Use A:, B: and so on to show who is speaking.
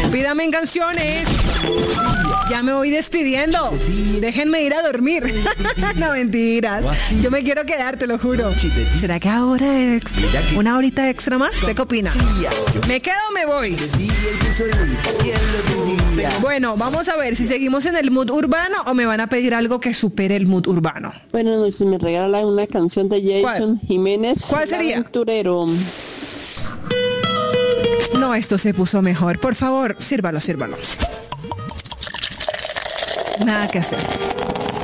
A: Pídame en canciones. Ya me voy despidiendo. Déjenme ir a dormir. No, mentiras. Yo me quiero quedar, te lo juro. ¿Será que ahora extra? ¿Una horita extra más? ¿Usted qué opina? ¿Me quedo o me voy? Bueno, vamos a ver si seguimos en el mood urbano o me van a pedir algo que supere el mood urbano.
B: Bueno, si me regalan una canción de Jason Jiménez.
A: ¿Cuál sería?
B: Aventurero.
A: No, esto se puso mejor. Por favor, sírvalo. Nada que hacer.